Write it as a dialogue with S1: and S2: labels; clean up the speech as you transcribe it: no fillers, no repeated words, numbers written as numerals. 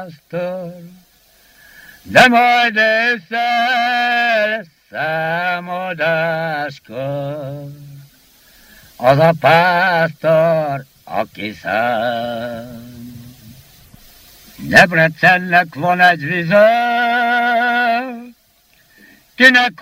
S1: pásztor, de majd ősszel számadáskor, az a pásztor, aki szám. Debrecennek van egy vize, kinek